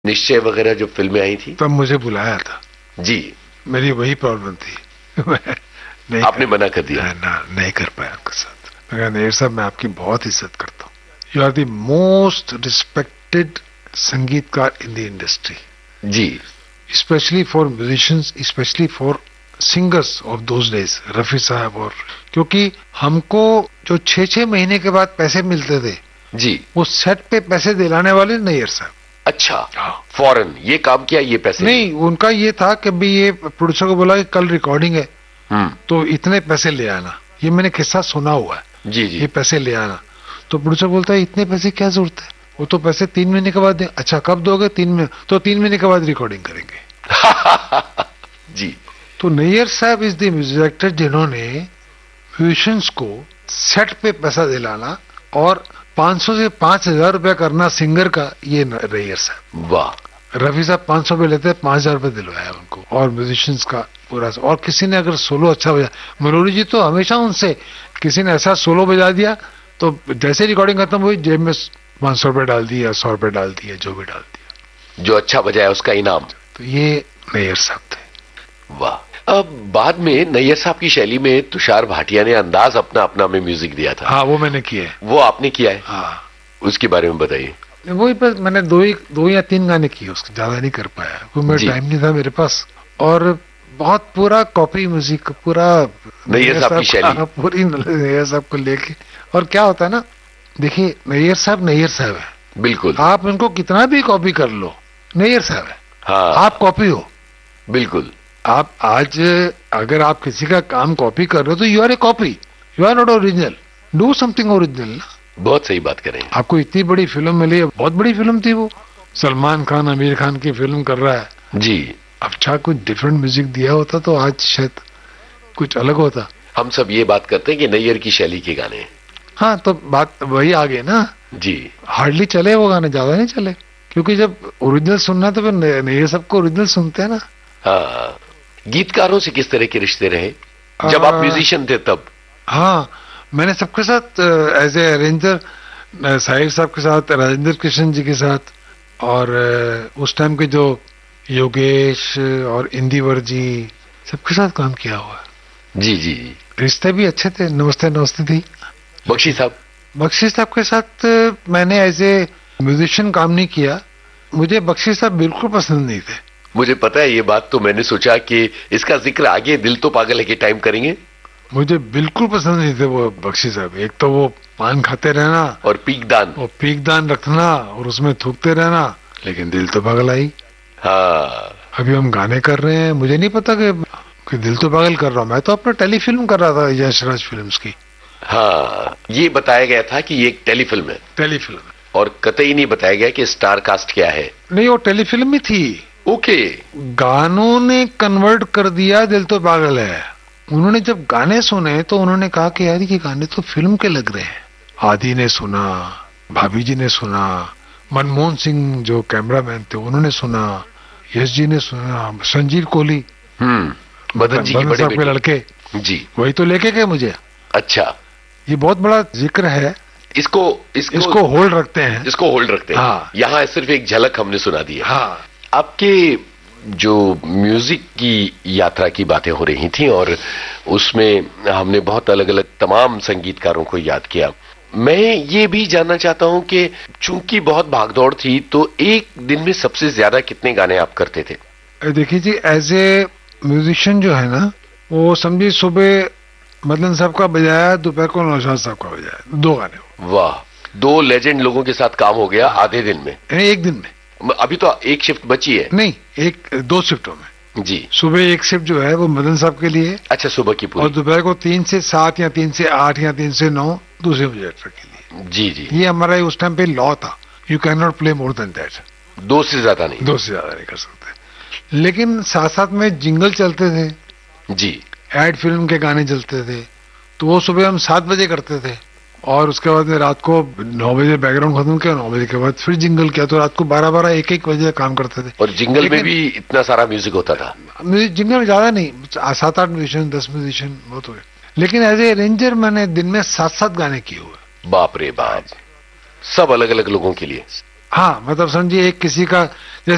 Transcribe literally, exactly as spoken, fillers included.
निश्चय वगैरह जो फिल्में आई थी तब मुझे बुलाया था जी। मेरी वही प्रॉब्लम थी नहीं आपने मना कर दिया? ना, ना नहीं कर पाया आपके साथ। मैं नेयर साहब मैं आपकी बहुत इज्जत करता हूँ। You are the most respected संगीतकार in the industry ji, specially for musicians, specially for singers of those days, Rafi साहब। और क्योंकि हमको जो छह छह महीने के बाद पैसे मिलते थे जी, वो सेट पे पैसे दिलाने वाले नैयर साहब। अच्छा, फौरन ये काम किया, ये पैसे नहीं, उनका ये था कि भाई ये प्रोड्यूसर को बोला कि कल रिकॉर्डिंग है तो इतने पैसे ले आना। ये मैंने किस्सा सुना हुआ है जी जी। ये पैसे ले आना। तो प्रोड्यूसर बोलता है इतने पैसे क्या जरूरत है, वो तो पैसे तीन महीने के बाद दे। अच्छा कब दोगे? तीन महीने। तो तीन महीने के बाद रिकॉर्डिंग करेंगे जी। तो नैयर साहब इज द म्यूजिक डायरेक्टर जिन्होंने म्यूजिशियंस को सेट पे पैसा दिलाना और पांच सौ से पांच हजार रुपया करना सिंगर का, ये नैयर साहब। वाह। रफी साहब पांच सौ रुपये लेते हैं, पांच हजार रुपये दिलवाया उनको और म्यूजिशियंस का पूरा। और किसी ने अगर सोलो अच्छा बजा, मलोरी जी तो हमेशा उनसे किसी ने ऐसा सोलो बजा दिया तो जैसे रिकॉर्डिंग खत्म हुई जेब में पांच सौ रुपये डाल दिया, सौ रुपये डाल दिया, जो भी डाल दिया, जो अच्छा बजाया उसका इनाम। तो ये नैयर साहब थे। वाह। अब बाद में नैयर साहब की शैली में तुषार भाटिया ने अंदाज अपना अपना में म्यूजिक दिया था। हाँ वो मैंने किया है। वो आपने किया है? हाँ। उसके बारे में बताइए। वही पर मैंने दो ही दो या तीन गाने किए, उसके ज्यादा नहीं कर पाया क्योंकि मेरा टाइम नहीं था मेरे पास। और बहुत पूरा कॉपी म्यूजिक, पूरा नैयर साहब की शैली, पूरी नैयर साहब को लेके। और क्या होता है ना, देखिए नैयर साहब नैयर साहब है, बिल्कुल। आप उनको कितना भी कॉपी कर लो, नैयर साहब है। हाँ, आप कॉपी हो, बिल्कुल। आप आज अगर आप किसी का काम कॉपी कर रहे हो तो you R A copy, you are not original. Do something original ना। बहुत सही बात करें। आपको इतनी बड़ी फिल्म मिली है, बहुत बड़ी फिल्म थी वो, सलमान खान आमिर खान की फिल्म कर रहा है जी। अच्छा कुछ डिफरेंट म्यूजिक दिया होता तो आज शायद कुछ अलग होता। हम सब ये बात करते हैं कि नैयर की शैली के गाने। हाँ तो बात वही आ गई ना जी। हार्डली चले वो गाने, ज्यादा नहीं चले, क्योंकि जब ओरिजिनल सुनना तो फिर नैयर सबको ओरिजिनल सुनते हैं ना। हाँ। गीतकारों से किस तरह के रिश्ते रहे जब आप म्यूजिशियन थे तब? हाँ मैंने सबके साथ एज ए अरेंजर, साहिर साहब के साथ, राजेंद्र कृष्ण जी के साथ, और उस टाइम के जो योगेश और इंदिवर जी, सबके साथ काम किया हुआ है। जी जी। रिश्ते भी अच्छे थे, नमस्ते नमस्ते थी। बख्शी साहब? बख्शी साहब के साथ मैंने एज ए म्यूजिशियन काम नहीं किया, मुझे बख्शी साहब बिल्कुल पसंद नहीं थे। मुझे पता है ये बात, तो मैंने सोचा कि इसका जिक्र आगे दिल तो पागल है के टाइम करेंगे। मुझे बिल्कुल पसंद नहीं थे वो बख्शी साहब। एक तो वो पान खाते रहना और पीकदान, और पीकदान रखना और उसमें थूकते रहना, लेकिन दिल तो पागल आई। हाँ। अभी हम गाने कर रहे हैं, मुझे नहीं पता कि, कि दिल तो पागल कर रहा हूँ, मैं तो अपना टेलीफिल्म कर रहा था यशराज फिल्म्स की। हाँ, ये बताया गया था कि ये एक टेलीफिल्म है। टेलीफिल्म है। और कतई नहीं बताया गया कि स्टार कास्ट क्या है। नहीं, वो टेलीफिल्म ही थी। ओके। गानों ने कन्वर्ट कर दिया दिल तो पागल है। उन्होंने जब गाने सुने तो उन्होंने कहा कि यार ये गाने तो फिल्म के लग रहे हैं। आदि ने सुना, भाभी जी ने सुना, मनमोहन सिंह जो कैमरामैन थे उन्होंने सुना, यश जी ने सुना, संजीव कोहली, हम्म मदन जी के बड़े के लड़के जी, वही तो लेके गए मुझे। अच्छा, ये बहुत बड़ा जिक्र है। इसको इसको, इसको होल्ड रखते हैं, इसको होल्ड रखते हैं। हाँ। यहाँ सिर्फ एक झलक हमने सुना दी है। हाँ। आपके जो म्यूजिक की यात्रा की बातें हो रही थी और उसमें हमने बहुत अलग अलग तमाम संगीतकारों को याद किया। मैं ये भी जानना चाहता हूं कि चूंकि बहुत भागदौड़ थी तो एक दिन में सबसे ज्यादा कितने गाने आप करते थे? देखिए जी, एज ए म्यूजिशियन जो है ना, वो समझिए सुबह मदन साहब का बजाया, दोपहर को नौशाद साहब का बजाया, दो गाने। वाह, दो लेजेंड लोगों के साथ काम हो गया आधे दिन में, एक दिन में। अभी तो एक शिफ्ट बची है। नहीं, एक दो शिफ्टों में जी। सुबह एक शिफ्ट जो है वो मदन साहब के लिए, अच्छा, सुबह की पूरी, और दोपहर को तीन से सात या तीन से आठ या तीन से नौ दूसरे प्रोजेक्टर के लिए। जी जी। ये हमारा उस टाइम पे लॉ था, you can not play more than that. दो से ज्यादा नहीं, दो से ज्यादा नहीं कर सकते। लेकिन साथ साथ में जिंगल चलते थे जी, एड फिल्म के गाने चलते थे, तो वो सुबह हम सात बजे करते थे और उसके बाद में रात को नौ बजे बैकग्राउंड खत्म किया, नौ बजे के बाद फिर जिंगल किया, तो रात को बारह बारह एक एक बजे काम करते थे। और जिंगल में भी इतना सारा म्यूजिक होता था? जिंगल में ज्यादा नहीं, सात आठ म्यूजिशियन, दस म्यूजिशियन बहुत हो गए। लेकिन एज ए अरेंजर मैंने दिन में सात सात गाने किए हुए। बाप रे बाप, सब अलग अलग लोगों के लिए। हाँ, मतलब समझिए एक किसी का, जैसे